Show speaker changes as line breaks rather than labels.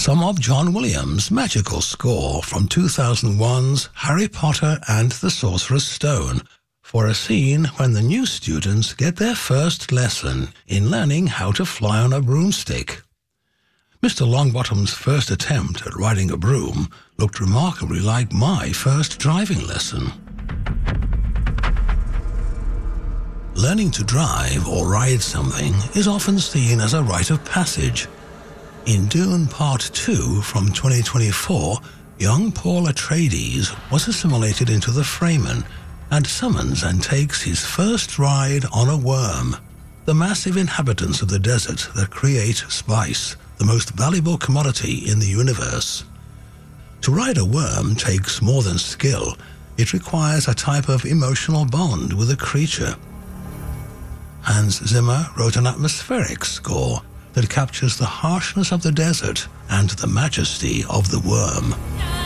some of John Williams' magical score from 2001's Harry Potter and the Sorcerer's Stone for a scene when the new students get their first lesson in learning how to fly on a broomstick. Mr. Longbottom's first attempt at riding a broom looked remarkably like my first driving lesson. Learning to drive or ride something is often seen as a rite of passage. In Dune Part 2 from 2024, young Paul Atreides was assimilated into the Fremen and summons and takes his first ride on a worm, the massive inhabitants of the desert that create spice, the most valuable commodity in the universe. To ride a worm takes more than skill. It requires a type of emotional bond with a creature. Hans Zimmer wrote an atmospheric score that captures the harshness of the desert and the majesty of the worm.